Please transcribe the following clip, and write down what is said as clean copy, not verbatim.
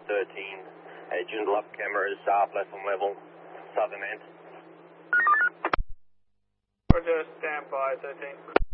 13. Joondalup up cameras, platform level, southern end. Roger, stand by 13.